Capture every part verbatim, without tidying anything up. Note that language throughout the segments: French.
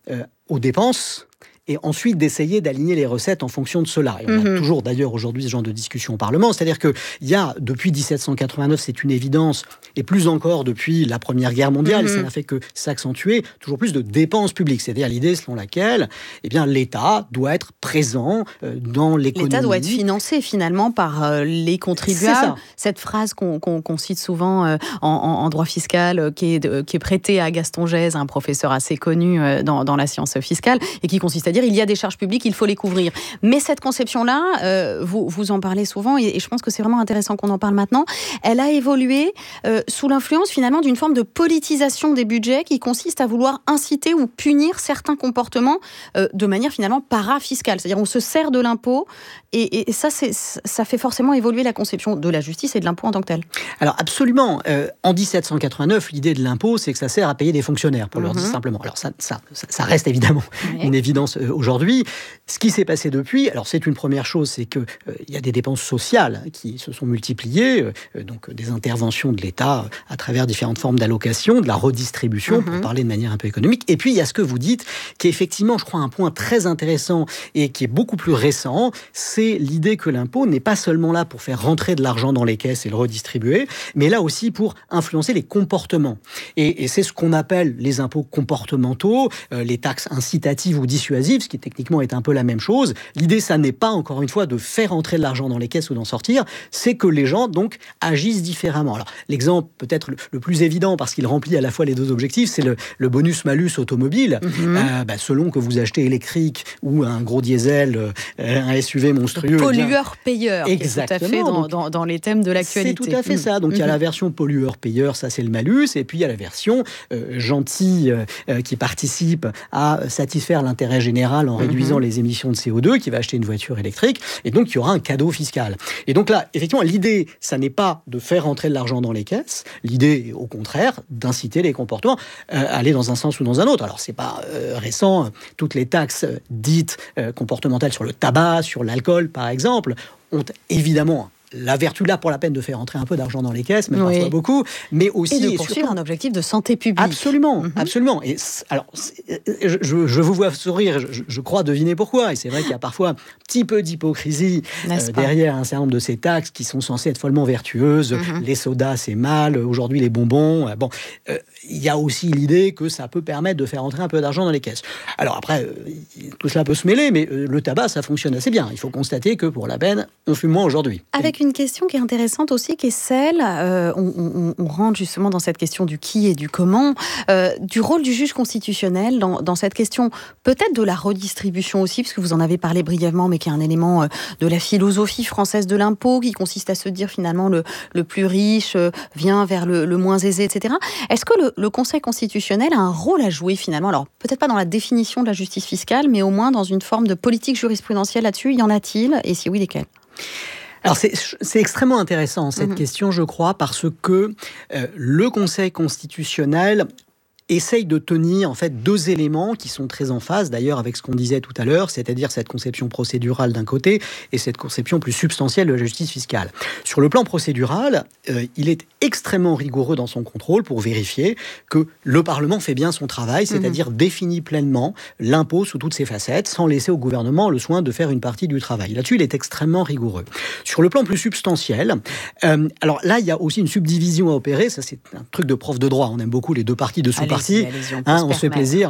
euh, aux dépenses, et ensuite d'essayer d'aligner les recettes en fonction de cela. Et on mmh. a toujours d'ailleurs aujourd'hui ce genre de discussion au Parlement, c'est-à-dire qu'il y a, depuis dix-sept cent quatre-vingt-neuf, c'est une évidence, et plus encore depuis la Première Guerre mondiale, mmh. ça n'a fait que s'accentuer, toujours plus de dépenses publiques, c'est-à-dire l'idée selon laquelle eh bien, l'État doit être présent euh, dans l'économie. L'État doit être financé finalement par euh, les contribuables. Cette phrase qu'on, qu'on, qu'on cite souvent euh, en, en droit fiscal, euh, qui, est de, qui est prêtée à Gaston Gèze, un professeur assez connu euh, dans, dans la science fiscale, et qui consiste à dire il y a des charges publiques, il faut les couvrir. Mais cette conception-là, euh, vous, vous en parlez souvent, et, et je pense que c'est vraiment intéressant qu'on en parle maintenant, elle a évolué euh, sous l'influence finalement d'une forme de politisation des budgets qui consiste à vouloir inciter ou punir certains comportements euh, de manière finalement parafiscale. C'est-à-dire on se sert de l'impôt, et, et ça, c'est, ça fait forcément évoluer la conception de la justice et de l'impôt en tant que tel. Alors absolument. Euh, en dix-sept cent quatre-vingt-neuf, l'idée de l'impôt, c'est que ça sert à payer des fonctionnaires, pour mmh. leur dire simplement. Alors ça, ça, ça reste évidemment oui. une évidence euh, aujourd'hui. Ce qui s'est passé depuis, alors c'est une première chose, c'est qu'il euh, y a des dépenses sociales qui se sont multipliées, euh, donc des interventions de l'État euh, à travers différentes formes d'allocation, de la redistribution, mmh. pour parler de manière un peu économique. Et puis il y a ce que vous dites, qui est effectivement, je crois, un point très intéressant et qui est beaucoup plus récent, c'est l'idée que l'impôt n'est pas seulement là pour faire rentrer de l'argent dans les caisses et le redistribuer, mais là aussi pour influencer les comportements. Et, et c'est ce qu'on appelle les impôts comportementaux, euh, les taxes incitatives ou dissuasives, ce qui techniquement est un peu la même chose. L'idée, ça n'est pas, encore une fois, de faire entrer de l'argent dans les caisses ou d'en sortir, c'est que les gens, donc, agissent différemment. Alors, l'exemple peut-être le, le plus évident, parce qu'il remplit à la fois les deux objectifs, c'est le, le bonus-malus automobile. Mmh. Euh, bah, selon que vous achetez électrique ou un gros diesel, euh, un S U V monstrueux... Pollueur-payeur, exactement. Qui est tout à fait dans, dans, dans les thèmes de l'actualité. C'est tout à fait mmh. ça. Donc, il mmh. y a la version pollueur-payeur, ça c'est le malus, et puis il y a la version euh, gentille euh, qui participe à satisfaire l'intérêt général en réduisant mmh. les émissions de C O deux, qui va acheter une voiture électrique, et donc il y aura un cadeau fiscal. Et donc là, effectivement, l'idée, ça n'est pas de faire rentrer de l'argent dans les caisses, l'idée, au contraire, d'inciter les comportements euh, à aller dans un sens ou dans un autre. Alors, c'est pas euh, récent, toutes les taxes euh, dites euh, comportementales sur le tabac, sur l'alcool, par exemple, ont évidemment la vertu là pour la peine de faire entrer un peu d'argent dans les caisses, même oui. parfois beaucoup, mais aussi... Et de poursuivre et surtout, un objectif de santé publique. Absolument, mm-hmm. absolument. Et alors, je, je, je vous vois sourire, je, je crois deviner pourquoi. Et c'est vrai qu'il y a parfois un petit peu d'hypocrisie euh, derrière un certain nombre de ces taxes qui sont censées être follement vertueuses. Mm-hmm. Les sodas, c'est mal. Aujourd'hui, les bonbons. Euh, bon, euh, il y a aussi l'idée que ça peut permettre de faire entrer un peu d'argent dans les caisses. Alors après, euh, tout cela peut se mêler, mais euh, le tabac, ça fonctionne assez bien. Il faut constater que pour la peine, on fume moins aujourd'hui. Avec une question qui est intéressante aussi, qui est celle, euh, on, on, on rentre justement dans cette question du qui et du comment, euh, du rôle du juge constitutionnel dans, dans cette question, peut-être de la redistribution aussi, parce que vous en avez parlé brièvement, mais qui est un élément euh, de la philosophie française de l'impôt, qui consiste à se dire finalement le, le plus riche euh, vient vers le, le moins aisé, et cetera. Est-ce que le, le Conseil constitutionnel a un rôle à jouer finalement, alors peut-être pas dans la définition de la justice fiscale, mais au moins dans une forme de politique jurisprudentielle là-dessus, y en a-t-il? Et si oui, lesquels? Alors c'est, c'est extrêmement intéressant cette mmh. question, je crois, parce que euh, le Conseil constitutionnel essaye de tenir en fait deux éléments qui sont très en phase d'ailleurs avec ce qu'on disait tout à l'heure, c'est-à-dire cette conception procédurale d'un côté et cette conception plus substantielle de la justice fiscale. Sur le plan procédural, euh, il est extrêmement rigoureux dans son contrôle pour vérifier que le Parlement fait bien son travail, c'est-à-dire mmh. définit pleinement l'impôt sous toutes ses facettes, sans laisser au gouvernement le soin de faire une partie du travail. Là-dessus, il est extrêmement rigoureux. Sur le plan plus substantiel, euh, alors là, il y a aussi une subdivision à opérer, ça c'est un truc de prof de droit, on aime beaucoup les deux parties de sous-partie. Allez, on, hein, on se fait plaisir.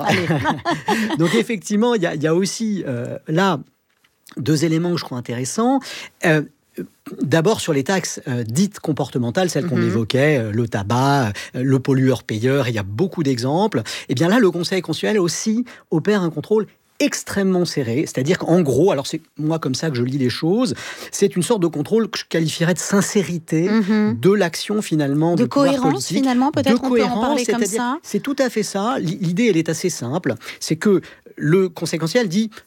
Donc effectivement, il y, y a aussi euh, là deux éléments que je crois intéressants. Euh, D'abord sur les taxes euh, dites comportementales, celles qu'on mm-hmm. évoquait, euh, le tabac, euh, le pollueur-payeur, il y a beaucoup d'exemples. Et bien là, le Conseil constitutionnel aussi opère un contrôle extrêmement serré, c'est-à-dire qu'en gros, alors c'est moi comme ça que je lis les choses, c'est une sorte de contrôle que je qualifierais de sincérité mmh. de l'action finalement de du pouvoir politique. De cohérence finalement, peut-être on peut en parler comme ça. C'est tout à fait ça. L'idée, elle est assez simple, c'est que le Conseil constitutionnel dit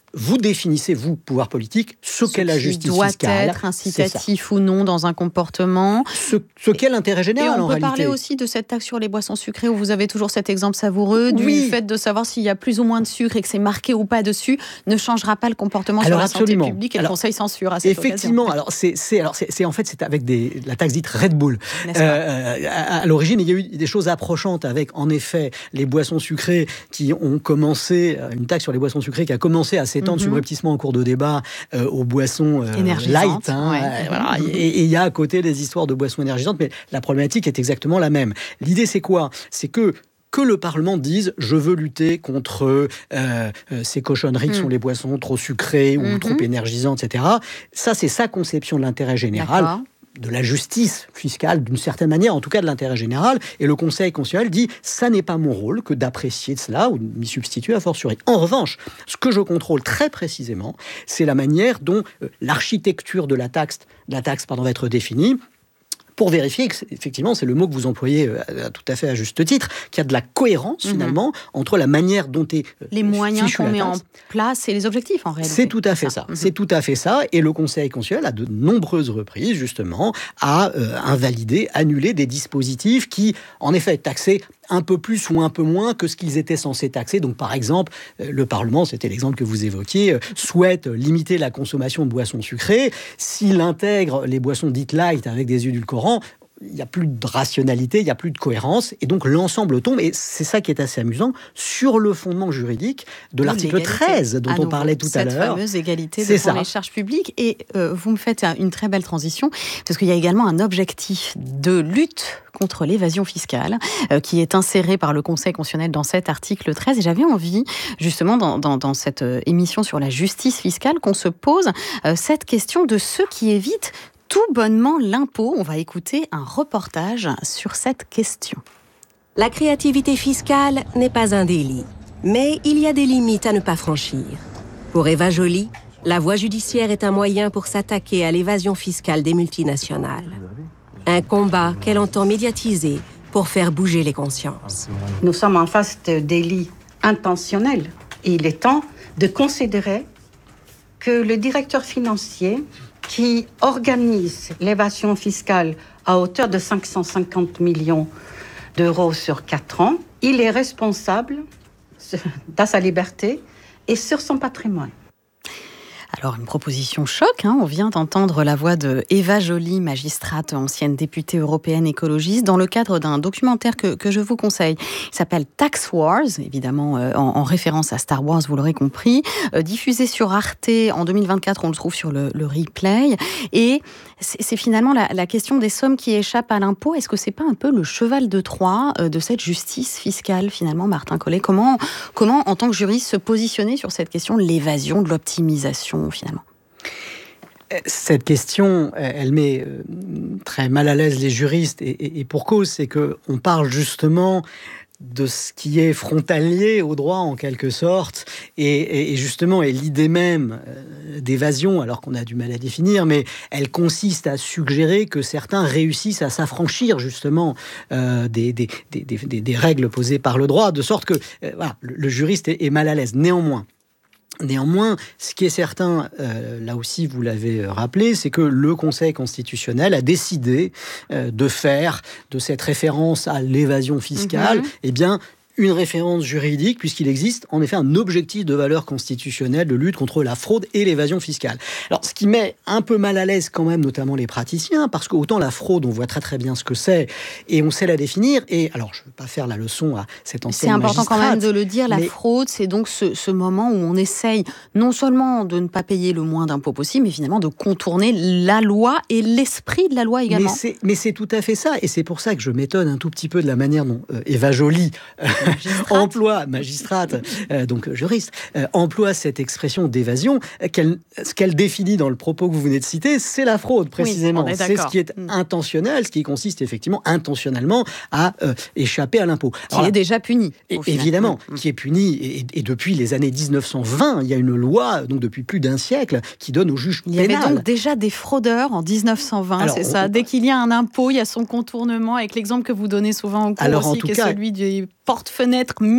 vous définissez, vous, pouvoir politique, ce, ce qu'est la justice doit fiscale. Doit être incitatif ou non dans un comportement. Ce, ce qu'est l'intérêt général, en réalité. Et on peut parler aussi de cette taxe sur les boissons sucrées, où vous avez toujours cet exemple savoureux du oui. fait de savoir s'il y a plus ou moins de sucre et que c'est marqué ou pas dessus, ne changera pas le comportement alors, sur la absolument. santé publique, et alors, le Conseil censure à cette effectivement, occasion. alors c'est, c'est, alors c'est, c'est en fait c'est avec des, la taxe dite Red Bull. Euh, à, à l'origine, il y a eu des choses approchantes avec, en effet, les boissons sucrées qui ont commencé, une taxe sur les boissons sucrées qui a commencé à s'étendre mm-hmm. subrepticement en cours de débat euh, aux boissons euh, light. Hein, ouais. euh, voilà. Et il y a à côté des histoires de boissons énergisantes, mais la problématique est exactement la même. L'idée, c'est quoi ? C'est que que le Parlement dise « je veux lutter contre euh, euh, ces cochonneries mmh. qui sont les boissons trop sucrées ou mmh. trop énergisantes, et cetera » Ça, c'est sa conception de l'intérêt général. D'accord. De la justice fiscale, d'une certaine manière, en tout cas de l'intérêt général. Et le Conseil constitutionnel dit « ça n'est pas mon rôle que d'apprécier de cela ou de m'y substituer a fortiori ». En revanche, ce que je contrôle très précisément, c'est la manière dont euh, l'architecture de la taxe, de la taxe pardon, va être définie, pour vérifier que, effectivement, c'est le mot que vous employez euh, tout à fait à juste titre, qu'il y a de la cohérence, mmh. finalement, entre la manière dont est euh, les moyens qu'on met en place et les objectifs, en réalité. C'est tout à fait ça. ça. Mmh. C'est tout à fait ça. Et le Conseil constitutionnel, à de nombreuses reprises, justement, a euh, invalidé, annulé des dispositifs qui, en effet, taxaient un peu plus ou un peu moins que ce qu'ils étaient censés taxer. Donc, par exemple, le Parlement, c'était l'exemple que vous évoquiez, souhaite limiter la consommation de boissons sucrées. S'il intègre les boissons dites light avec des édulcorants, il n'y a plus de rationalité, il n'y a plus de cohérence, et donc l'ensemble tombe, et c'est ça qui est assez amusant, sur le fondement juridique de l'article l'égalité. treize, dont on parlait tout à l'heure. Cette fameuse égalité devant les charges publiques, et euh, vous me faites une très belle transition, parce qu'il y a également un objectif de lutte contre l'évasion fiscale, euh, qui est inséré par le Conseil constitutionnel dans cet article treize, et j'avais envie, justement, dans, dans, dans cette émission sur la justice fiscale, qu'on se pose euh, cette question de ceux qui évitent tout bonnement l'impôt. On va écouter un reportage sur cette question. La créativité fiscale n'est pas un délit, mais il y a des limites à ne pas franchir. Pour Eva Joly, la voie judiciaire est un moyen pour s'attaquer à l'évasion fiscale des multinationales. Un combat qu'elle entend médiatiser pour faire bouger les consciences. Nous sommes en face de délits intentionnels et il est temps de considérer que le directeur financier qui organise l'évasion fiscale à hauteur de cinq cent cinquante millions d'euros sur quatre ans, il est responsable dans sa liberté et sur son patrimoine. Alors, une proposition choc, hein. On vient d'entendre la voix de Eva Joly, magistrate, ancienne députée européenne écologiste, dans le cadre d'un documentaire que, que je vous conseille. Il s'appelle Tax Wars, évidemment euh, en, en référence à Star Wars, vous l'aurez compris. Euh, diffusé sur Arte en deux mille vingt-quatre, on le trouve sur le, le replay. Et c'est, c'est finalement la, la question des sommes qui échappent à l'impôt. Est-ce que c'est pas un peu le cheval de Troie euh, de cette justice fiscale, finalement, Martin Collet ? Comment, comment, en tant que juriste, se positionner sur cette question de l'évasion, de l'optimisation, finalement? Cette question, elle met très mal à l'aise les juristes, et, et, et pour cause, c'est qu'on parle justement de ce qui est frontalier au droit, en quelque sorte, et, et justement, et l'idée même d'évasion, alors qu'on a du mal à définir, mais elle consiste à suggérer que certains réussissent à s'affranchir, justement, euh, des, des, des, des, des règles posées par le droit, de sorte que euh, voilà, le, le juriste est, est mal à l'aise. Néanmoins, Néanmoins, ce qui est certain, euh, là aussi vous l'avez rappelé, c'est que le Conseil constitutionnel a décidé euh, de faire de cette référence à l'évasion fiscale, mmh. eh bien, une référence juridique, puisqu'il existe en effet un objectif de valeur constitutionnelle de lutte contre la fraude et l'évasion fiscale. Alors, ce qui met un peu mal à l'aise quand même, notamment les praticiens, parce que autant la fraude, on voit très très bien ce que c'est, et on sait la définir, et alors je ne veux pas faire la leçon à cette ancienne magistrate. C'est important quand même de le dire, la mais... fraude, c'est donc ce, ce moment où on essaye non seulement de ne pas payer le moins d'impôts possible, mais finalement de contourner la loi et l'esprit de la loi également. Mais c'est, mais c'est tout à fait ça, et c'est pour ça que je m'étonne un tout petit peu de la manière dont euh, Eva Joly euh, emploie, magistrate, euh, donc juriste, euh, emploie cette expression d'évasion. Qu'elle, ce qu'elle définit dans le propos que vous venez de citer, c'est la fraude, précisément. Oui, c'est ce qui est intentionnel, ce qui consiste effectivement intentionnellement à euh, échapper à l'impôt. Qui Alors, est déjà puni. Et, évidemment, mmh. qui est puni, et, et depuis les années dix-neuf cent vingt, il y a une loi, donc depuis plus d'un siècle, qui donne au juge pénal. Il y avait donc déjà des fraudeurs en dix-neuf cent vingt, Alors, c'est ça. On... Dès qu'il y a un impôt, il y a son contournement, avec l'exemple que vous donnez souvent au cours Alors, aussi, qui est cas... celui du porte-fenêtre muré.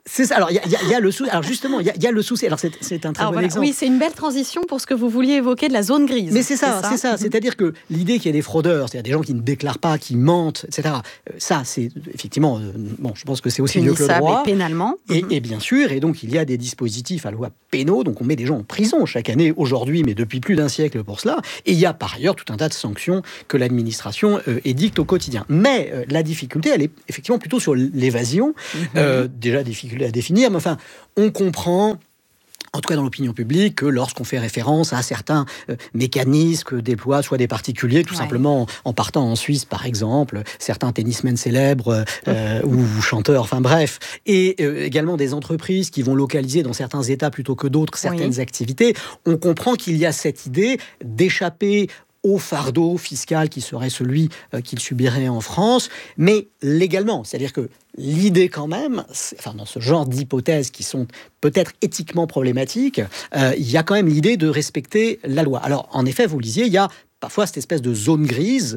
C'est ça. Alors, il y, y, y a le souci. Alors, justement, il y, y a le souci. Alors, c'est, c'est un très Alors, bon voilà. exemple. Oui, c'est une belle transition pour ce que vous vouliez évoquer de la zone grise. Mais c'est ça, c'est ça. C'est ça. Mm-hmm. C'est-à-dire que l'idée qu'il y ait des fraudeurs, c'est-à-dire des gens qui ne déclarent pas, qui mentent, et cetera. Euh, ça, c'est effectivement. Euh, bon, je pense que c'est aussi mieux que le droit. Et pénalement. Et, Mm-hmm. et bien sûr, et donc il y a des dispositifs à loi pénaux. Donc, on met des gens en prison chaque année, aujourd'hui, mais depuis plus d'un siècle pour cela. Et il y a par ailleurs tout un tas de sanctions que l'administration euh, édicte au quotidien. Mais euh, la difficulté, elle est effectivement plutôt sur l'évasion. Mm-hmm. Euh, déjà difficulté à définir, mais enfin, on comprend, en tout cas dans l'opinion publique, que lorsqu'on fait référence à certains euh, mécanismes que déploient soit des particuliers, tout ouais. simplement en, en partant en Suisse, par exemple, certains tennismen célèbres euh, ou, ou chanteurs, enfin bref, et euh, également des entreprises qui vont localiser dans certains États plutôt que d'autres certaines oui. activités, on comprend qu'il y a cette idée d'échapper au fardeau fiscal qui serait celui euh, qu'il subirait en France, mais légalement. C'est-à-dire que l'idée quand même, enfin dans ce genre d'hypothèses qui sont peut-être éthiquement problématiques, euh, il y a quand même l'idée de respecter la loi. Alors en effet, vous le disiez, il y a parfois cette espèce de zone grise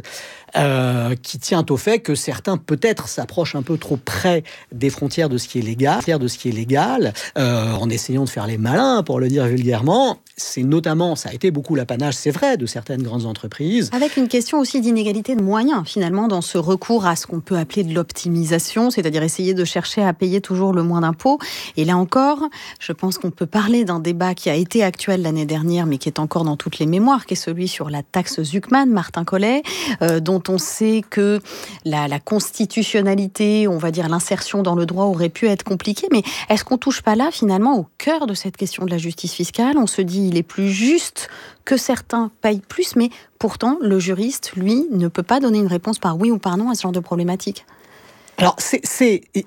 euh, qui tient au fait que certains peut-être s'approchent un peu trop près des frontières de ce qui est légal, de ce qui est légal, euh, en essayant de faire les malins, pour le dire vulgairement. C'est notamment, ça a été beaucoup l'apanage, c'est vrai, de certaines grandes entreprises. Avec une question aussi d'inégalité de moyens, finalement, dans ce recours à ce qu'on peut appeler de l'optimisation, c'est-à-dire essayer de chercher à payer toujours le moins d'impôts. Et là encore, je pense qu'on peut parler d'un débat qui a été actuel l'année dernière, mais qui est encore dans toutes les mémoires, qui est celui sur la taxe Zuckman, Martin Collet, euh, dont on sait que la, la constitutionnalité, on va dire l'insertion dans le droit aurait pu être compliquée, mais est-ce qu'on touche pas là finalement au cœur de cette question de la justice fiscale ? On se dit il est plus juste que certains payent plus, mais pourtant le juriste, lui, ne peut pas donner une réponse par oui ou par non à ce genre de problématique. Alors, c'est, c'est, il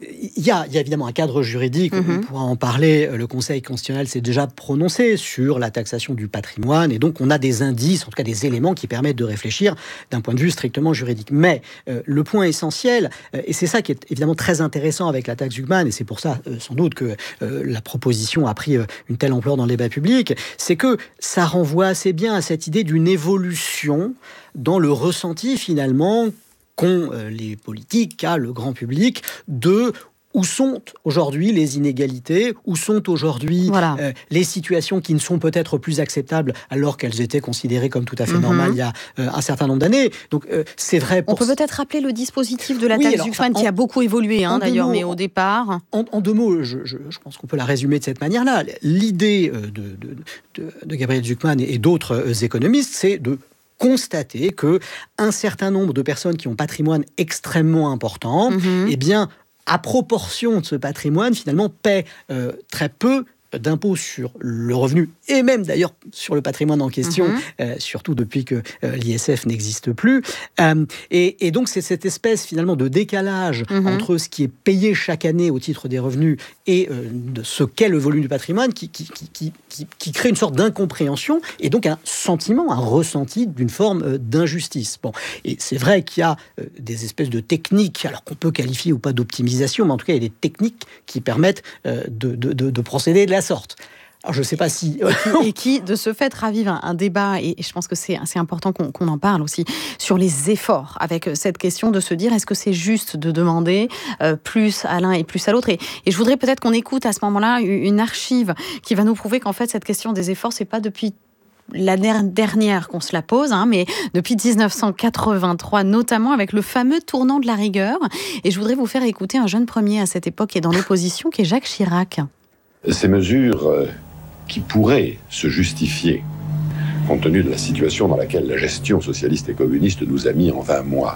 y a, il y a évidemment un cadre juridique, mm-hmm. on pourra en parler, le Conseil constitutionnel s'est déjà prononcé sur la taxation du patrimoine, et donc on a des indices, en tout cas des éléments qui permettent de réfléchir d'un point de vue strictement juridique. Mais euh, le point essentiel, euh, et c'est ça qui est évidemment très intéressant avec la taxe Zuckman, et c'est pour ça euh, sans doute que euh, la proposition a pris euh, une telle ampleur dans le débat public, c'est que ça renvoie assez bien à cette idée d'une évolution dans le ressenti finalement qu'ont les politiques, qu'a le grand public, de où sont aujourd'hui les inégalités, où sont aujourd'hui voilà. euh, les situations qui ne sont peut-être plus acceptables alors qu'elles étaient considérées comme tout à fait mm-hmm. normales il y a euh, un certain nombre d'années. Donc euh, c'est vrai. Pour... On peut peut-être rappeler le dispositif de la oui, taxe Zuckman qui a beaucoup évolué hein, d'ailleurs, mots, mais au départ. En, en deux mots, je, je, je pense qu'on peut la résumer de cette manière-là. L'idée de, de, de, de Gabriel Zuckman et d'autres économistes, c'est de constater que un certain nombre de personnes qui ont un patrimoine extrêmement important, mm-hmm. eh bien, à proportion de ce patrimoine, finalement, paient euh, très peu d'impôts sur le revenu, et même d'ailleurs sur le patrimoine en question, mmh. euh, surtout depuis que euh, l'I S F n'existe plus. Euh, et, et donc c'est cette espèce finalement de décalage mmh. entre ce qui est payé chaque année au titre des revenus et euh, de ce qu'est le volume du patrimoine qui, qui, qui, qui, qui, qui crée une sorte d'incompréhension et donc un sentiment, un ressenti d'une forme euh, d'injustice. Bon, et c'est vrai qu'il y a euh, des espèces de techniques, alors qu'on peut qualifier ou pas d'optimisation, mais en tout cas il y a des techniques qui permettent euh, de, de, de, de procéder de la sorte. Alors, je ne sais pas si... et qui, de ce fait, ravive un, un débat, et, et je pense que c'est, c'est important qu'on, qu'on en parle aussi, sur les efforts, avec cette question de se dire, est-ce que c'est juste de demander euh, plus à l'un et plus à l'autre et, et je voudrais peut-être qu'on écoute à ce moment-là une archive qui va nous prouver qu'en fait, cette question des efforts, ce n'est pas depuis l'année dernière qu'on se la pose, hein, mais depuis dix-neuf cent quatre-vingt-trois, notamment avec le fameux tournant de la rigueur. Et je voudrais vous faire écouter un jeune premier à cette époque qui est dans l'opposition, qui est Jacques Chirac. Ces mesures euh, qui pourraient se justifier, compte tenu de la situation dans laquelle la gestion socialiste et communiste nous a mis en vingt mois,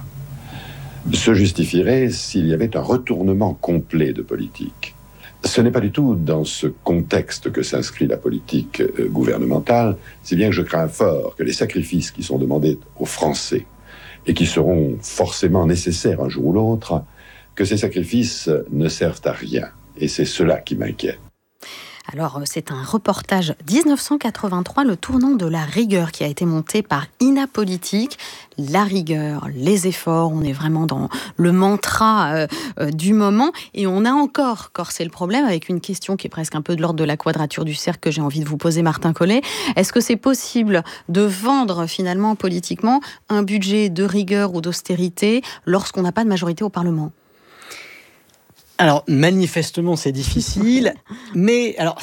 se justifieraient s'il y avait un retournement complet de politique. Ce n'est pas du tout dans ce contexte que s'inscrit la politique euh, gouvernementale, si bien que je crains fort que les sacrifices qui sont demandés aux Français et qui seront forcément nécessaires un jour ou l'autre, que ces sacrifices ne servent à rien. Et c'est cela qui m'inquiète. Alors, c'est un reportage dix-neuf cent quatre-vingt-trois, le tournant de la rigueur qui a été monté par Ina Politique. La rigueur, les efforts, on est vraiment dans le mantra euh, euh, du moment. Et on a encore corsé le problème avec une question qui est presque un peu de l'ordre de la quadrature du cercle que j'ai envie de vous poser, Martin Collet. Est-ce que c'est possible de vendre finalement politiquement un budget de rigueur ou d'austérité lorsqu'on n'a pas de majorité au Parlement ? Alors, manifestement, c'est difficile, mais alors,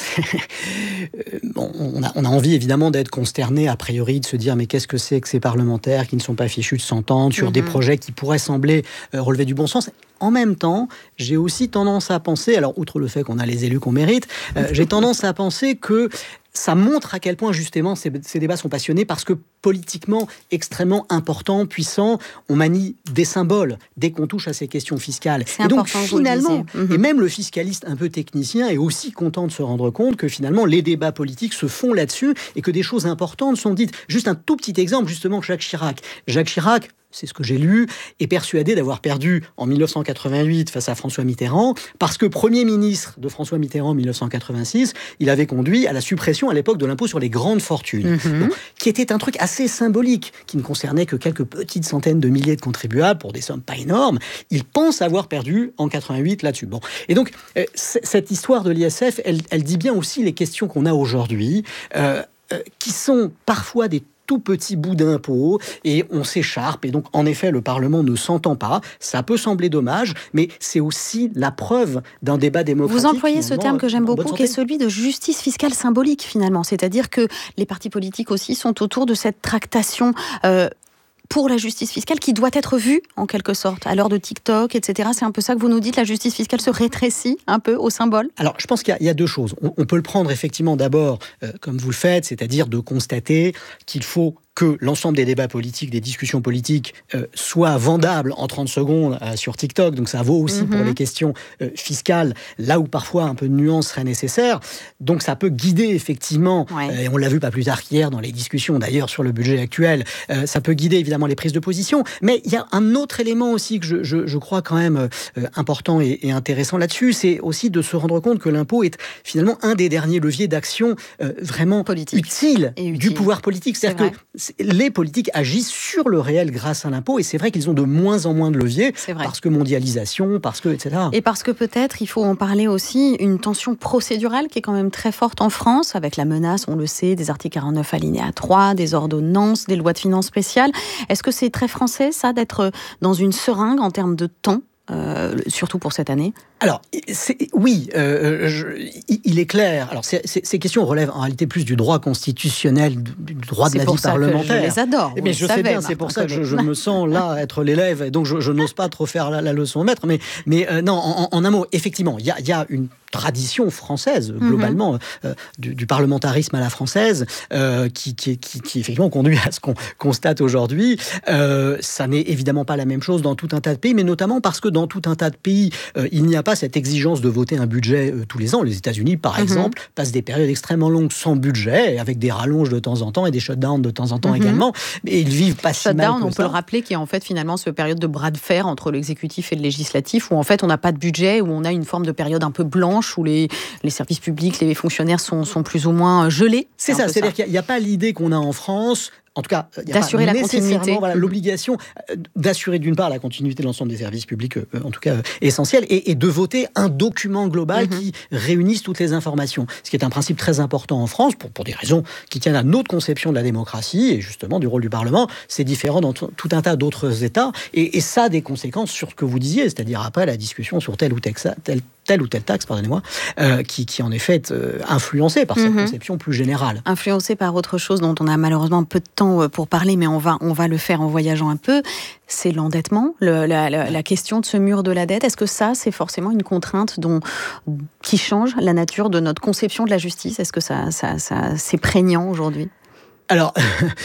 bon, on, a, on a envie évidemment d'être consterné a priori, de se dire mais qu'est-ce que c'est que ces parlementaires qui ne sont pas fichus de s'entendre sur mm-hmm. des projets qui pourraient sembler euh, relever du bon sens. En même temps, j'ai aussi tendance à penser, alors outre le fait qu'on a les élus qu'on mérite, euh, j'ai tendance à penser que ça montre à quel point justement ces, ces débats sont passionnés parce que politiquement extrêmement importants, puissants, on manie des symboles dès qu'on touche à ces questions fiscales. C'est et donc important, finalement, mmh. et même le fiscaliste un peu technicien est aussi content de se rendre compte que finalement les débats politiques se font là-dessus et que des choses importantes sont dites. Juste un tout petit exemple, justement, Jacques Chirac. Jacques Chirac, c'est ce que j'ai lu, est persuadé d'avoir perdu en mille neuf cent quatre-vingt-huit face à François Mitterrand, parce que Premier ministre de François Mitterrand en mille neuf cent quatre-vingt-six, il avait conduit à la suppression à l'époque de l'impôt sur les grandes fortunes, mmh. bon, qui était un truc assez symbolique, qui ne concernait que quelques petites centaines de milliers de contribuables pour des sommes pas énormes. Il pense avoir perdu en quatre-vingt-huit là-dessus. Bon. Et donc, euh, cette histoire de l'I S F, elle, elle dit bien aussi les questions qu'on a aujourd'hui, euh, euh, qui sont parfois des tout petit bout d'impôt et on s'écharpe et donc en effet le Parlement ne s'entend pas, ça peut sembler dommage mais c'est aussi la preuve d'un débat démocratique. Vous employez ce terme que j'aime beaucoup qui est celui de justice fiscale symbolique finalement, c'est-à-dire que les partis politiques aussi sont autour de cette tractation euh, pour la justice fiscale qui doit être vue en quelque sorte à l'heure de TikTok, et cetera. C'est un peu ça que vous nous dites, la justice fiscale se rétrécit un peu au symbole. Alors je pense qu'il y a, il y a deux choses. On, on peut le prendre effectivement d'abord euh, comme vous le faites, c'est-à-dire de constater qu'il faut que l'ensemble des débats politiques, des discussions politiques euh, soient vendables en trente secondes euh, sur TikTok. Donc ça vaut aussi mm-hmm. pour les questions euh, fiscales, là où parfois un peu de nuance serait nécessaire. Donc ça peut guider effectivement, ouais. euh, et on l'a vu pas plus tard qu'hier dans les discussions d'ailleurs sur le budget actuel, euh, ça peut guider évidemment les prises de position. Mais il y a un autre élément aussi que je, je, je crois quand même euh, important et, et intéressant là-dessus, c'est aussi de se rendre compte que l'impôt est finalement un des derniers leviers d'action euh, vraiment utiles utile. du pouvoir politique. C'est-à-dire que les politiques agissent sur le réel grâce à l'impôt et c'est vrai qu'ils ont de moins en moins de leviers parce que mondialisation, parce que et cetera. Et parce que peut-être, il faut en parler aussi, une tension procédurale qui est quand même très forte en France avec la menace, on le sait, des articles quarante-neuf alinéa trois, des ordonnances, des lois de finances spéciales. Est-ce que c'est très français ça d'être dans une seringue en termes de temps ? Euh, surtout pour cette année? Alors, c'est, oui, euh, je, il est clair. Alors, c'est, c'est, ces questions relèvent en réalité plus du droit constitutionnel, du droit c'est de la vie parlementaire. Je les adore. Mais je sais bien, c'est pour ça que je, je me sens là être l'élève, et donc je, je n'ose pas trop faire la, la leçon au maître. Mais, mais euh, non, en, en un mot, effectivement, il y a, y a une tradition française, globalement, mm-hmm. euh, du, du parlementarisme à la française, euh, qui, qui, qui, qui effectivement conduit à ce qu'on constate aujourd'hui. Euh, ça n'est évidemment pas la même chose dans tout un tas de pays, mais notamment parce que dans tout un tas de pays, euh, il n'y a pas cette exigence de voter un budget euh, tous les ans. Les États-Unis, par mm-hmm. exemple, passent des périodes extrêmement longues sans budget, avec des rallonges de temps en temps et des shutdowns de temps en temps mm-hmm. également. Mais ils vivent pas si mal que ça. Shutdown, on peut le rappeler, qui est en fait finalement cette période de bras de fer entre l'exécutif et le législatif, où en fait on n'a pas de budget, où on a une forme de période un peu blanche, où les, les services publics, les fonctionnaires sont, sont plus ou moins gelés. C'est, c'est ça, c'est-à-dire ça. qu'il n'y a, a pas l'idée qu'on a en France. En tout cas, il y a d'assurer pas la continuité. Voilà, mmh. l'obligation d'assurer d'une part la continuité de l'ensemble des services publics, euh, en tout cas euh, essentiels, et, et de voter un document global mmh. qui réunisse toutes les informations. Ce qui est un principe très important en France, pour, pour des raisons qui tiennent à notre conception de la démocratie et justement du rôle du Parlement. C'est différent dans t- tout un tas d'autres États, et, et ça a des conséquences sur ce que vous disiez, c'est-à-dire après la discussion sur telle ou telle, telle, telle, ou telle taxe, pardonnez-moi, euh, qui, qui en est fait euh, influencée par cette mmh. conception plus générale. Influencée par autre chose dont on a malheureusement peu de temps pour parler, mais on va, on va le faire en voyageant un peu, c'est l'endettement, le, la, la, la question de ce mur de la dette. Est-ce que ça, c'est forcément une contrainte dont, qui change la nature de notre conception de la justice? Est-ce que ça, ça, ça, c'est prégnant aujourd'hui? Alors,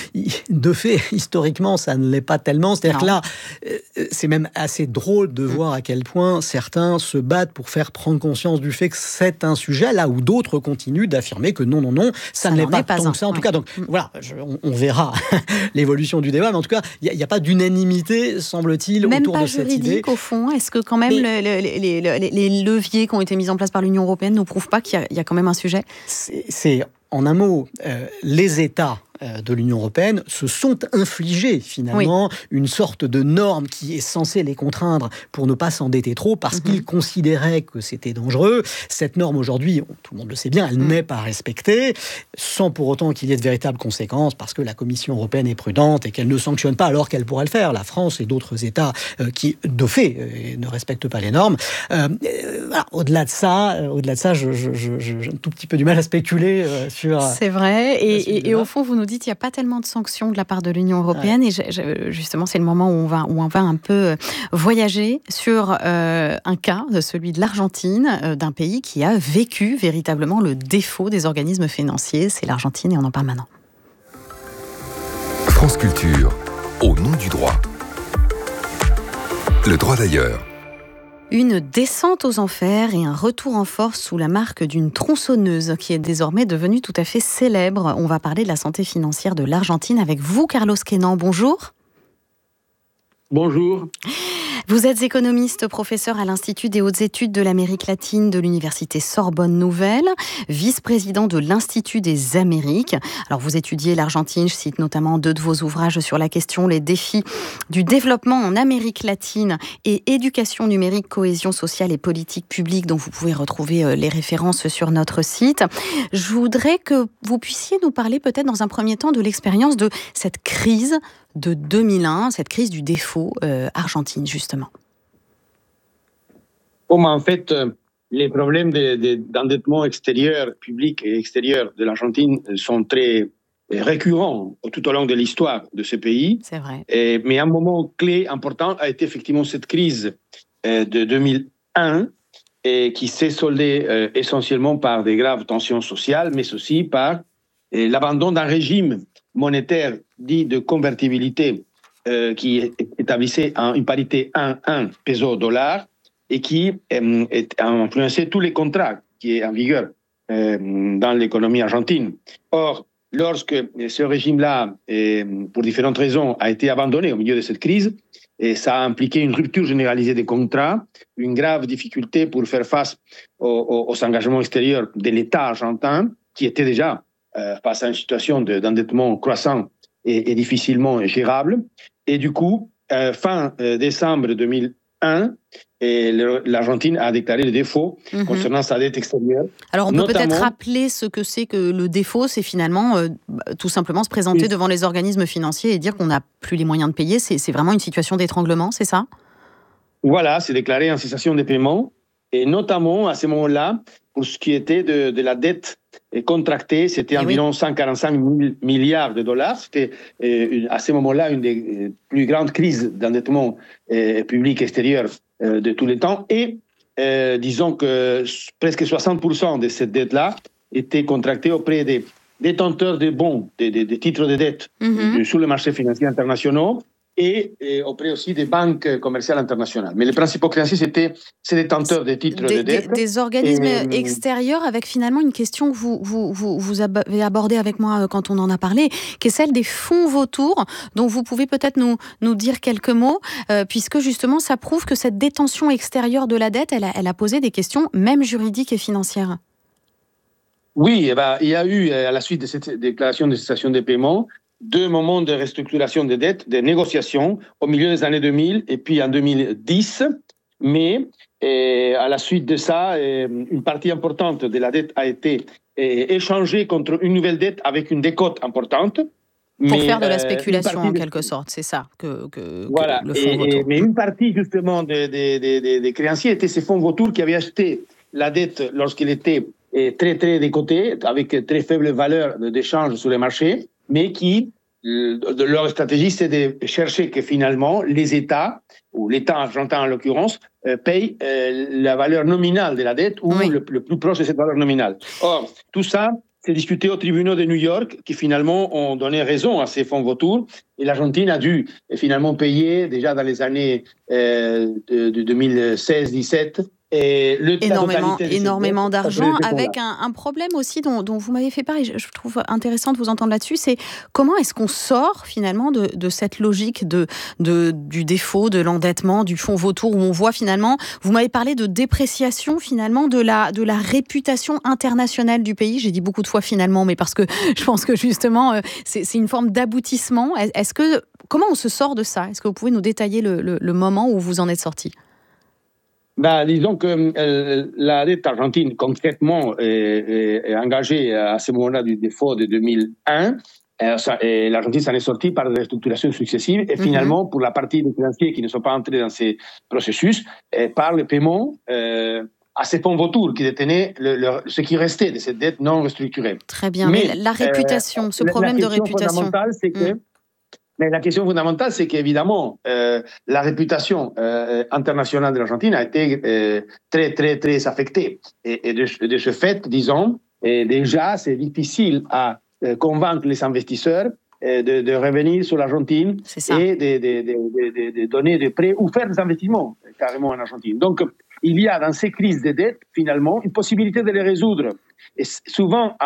de fait, historiquement, ça ne l'est pas tellement. C'est-à-dire non. que là, c'est même assez drôle de mmh. voir à quel point certains se battent pour faire prendre conscience du fait que c'est un sujet, là où d'autres continuent d'affirmer que non, non, non, ça, ça ne l'est pas, pas tant un. que ça. En ouais. tout cas, donc mmh. voilà, je, on, on verra l'évolution du débat, mais en tout cas, il n'y a, a pas d'unanimité, semble-t-il, même autour pas de cette idée. Même pas juridique, au fond. Est-ce que quand même mais, le, le, les, les, les leviers qui ont été mis en place par l'Union européenne ne prouvent pas qu'il y a, il y a quand même un sujet? C'est... c'est En un mot, euh, les États euh, de l'Union européenne se sont infligés finalement oui. une sorte de norme qui est censée les contraindre pour ne pas s'endetter trop parce mm-hmm. qu'ils considéraient que c'était dangereux. Cette norme aujourd'hui, tout le monde le sait bien, elle mm. n'est pas respectée, sans pour autant qu'il y ait de véritables conséquences parce que la Commission européenne est prudente et qu'elle ne sanctionne pas alors qu'elle pourrait le faire. La France et d'autres États euh, qui, de fait, euh, ne respectent pas les normes. Euh, euh, voilà, au-delà de ça, euh, au-delà de ça, je, je, je, je, j'ai un tout petit peu du mal à spéculer euh, sur... C'est vrai, et, et, et au fond, vous nous dites qu'il n'y a pas tellement de sanctions de la part de l'Union européenne, ouais. et je, je, justement, c'est le moment où on va, où on va un peu voyager sur euh, un cas, celui de l'Argentine, euh, d'un pays qui a vécu véritablement le défaut des organismes financiers. C'est l'Argentine, et on en parle maintenant. France Culture, au nom du droit. Le droit d'ailleurs. Une descente aux enfers et un retour en force sous la marque d'une tronçonneuse qui est désormais devenue tout à fait célèbre. On va parler de la santé financière de l'Argentine avec vous, Carlos Quenan. Bonjour. Bonjour. Vous êtes économiste, professeur à l'Institut des hautes études de l'Amérique latine de l'Université Sorbonne Nouvelle, vice-président de l'Institut des Amériques. Alors vous étudiez l'Argentine, je cite notamment deux de vos ouvrages sur la question, les défis du développement en Amérique latine et éducation numérique, cohésion sociale et politique publique, dont vous pouvez retrouver les références sur notre site. Je voudrais que vous puissiez nous parler peut-être dans un premier temps de l'expérience de cette crise de deux mille un, cette crise du défaut euh, argentine, justement. Bon, en fait, euh, les problèmes de, de, d'endettement extérieur, public et extérieur de l'Argentine sont très récurrents tout au long de l'histoire de ce pays. C'est vrai. Et, mais un moment clé important a été effectivement cette crise euh, de deux mille un et qui s'est soldée euh, essentiellement par des graves tensions sociales, mais aussi par euh, l'abandon d'un régime monétaire dit de convertibilité euh, qui établissait un, une parité un un peso-dollar et qui euh, a influencé tous les contrats qui sont en vigueur euh, dans l'économie argentine. Or, lorsque ce régime-là, euh, pour différentes raisons, a été abandonné au milieu de cette crise, et ça a impliqué une rupture généralisée des contrats, une grave difficulté pour faire face aux, aux engagements extérieurs de l'État argentin, qui était déjà euh, face à une situation de, d'endettement croissant et, et difficilement gérable. Et du coup, euh, fin euh, décembre deux mille un, et le, l'Argentine a déclaré le défaut mmh. concernant sa dette extérieure. Alors on peut notamment peut-être rappeler ce que c'est que le défaut, c'est finalement euh, tout simplement se présenter oui. devant les organismes financiers et dire qu'on n'a plus les moyens de payer. C'est, c'est vraiment une situation d'étranglement, c'est ça ? Voilà, c'est déclaré en cessation des paiements, et notamment à ce moment-là, pour ce qui était de, de la dette contractée, c'était et environ oui. cent quarante-cinq milliards de dollars. C'était euh, à ce moment-là une des plus grandes crises d'endettement euh, public extérieur euh, de tous les temps. Et euh, disons que presque soixante pour cent de cette dette-là était contractée auprès des détenteurs de bons, des, des, des titres de dette mm-hmm. sur les marchés financiers internationaux, et, et auprès aussi des banques commerciales internationales. Mais les principaux créanciers, c'était ces détenteurs des titres des, de dette. Des, des organismes et, extérieurs, avec finalement une question que vous, vous, vous, vous avez abordée avec moi quand on en a parlé, qui est celle des fonds vautours, dont vous pouvez peut-être nous, nous dire quelques mots, euh, puisque justement, ça prouve que cette détention extérieure de la dette, elle a, elle a posé des questions, même juridiques et financières. Oui, eh ben, il y a eu, à la suite de cette déclaration de cessation des paiements, deux moments de restructuration des dettes, des négociations au milieu des années deux mille et puis en deux mille dix. Mais et à la suite de ça, une partie importante de la dette a été échangée contre une nouvelle dette avec une décote importante. Pour mais, faire de la spéculation en de... quelque sorte, c'est ça que, que, voilà. que le fonds vautour. Mais une partie justement des de, de, de, de créanciers étaient ces fonds vautours qui avaient acheté la dette lorsqu'elle était très très décotée, avec très faible valeur d'échange sur les marchés, mais qui, de leur stratégie, c'est de chercher que finalement les États, ou l'État argentin en l'occurrence, euh, payent euh, la valeur nominale de la dette ou oui. le, le plus proche de cette valeur nominale. Or, tout ça, c'est discuté aux tribunaux de New York qui finalement ont donné raison à ces fonds vautours, et l'Argentine a dû finalement payer déjà dans les années euh, de, de deux mille seize dix-sept Et le, énormément, énormément d'argent, avec un, un problème aussi dont, dont vous m'avez fait part, et je, je trouve intéressant de vous entendre là-dessus, c'est comment est-ce qu'on sort finalement de, de cette logique de, de, du défaut, de l'endettement, du fonds vautour, où on voit finalement, vous m'avez parlé de dépréciation finalement de la, de la réputation internationale du pays. J'ai dit beaucoup de fois finalement, mais parce que je pense que justement, c'est, c'est une forme d'aboutissement. Est-ce que, comment on se sort de ça ? Est-ce que vous pouvez nous détailler le, le, le moment où vous en êtes sorti ? Ben, disons que euh, la dette argentine, concrètement, est, est, est engagée à ce moment-là du défaut de deux mille un. Euh, ça, et l'Argentine s'en est sortie par des restructurations successives. Et mm-hmm. finalement, pour la partie des financiers qui ne sont pas entrés dans ces processus, euh, par le paiement euh, à ces fonds vautours qui détenaient le, le, ce qui restait de cette dette non restructurée. Très bien. Mais, mais la réputation, euh, ce problème de réputation. Fondamentale, c'est que mm. Mais la question fondamentale, c'est qu'évidemment, euh, la réputation euh, internationale de l'Argentine a été euh, très, très, très affectée. Et, et de, de ce fait, disons, et déjà, c'est difficile à euh, convaincre les investisseurs euh, de, de revenir sur l'Argentine et de, de, de, de, de donner des prêts ou faire des investissements carrément en Argentine. Donc, il y a dans ces crises de dette, finalement, une possibilité de les résoudre. Et souvent,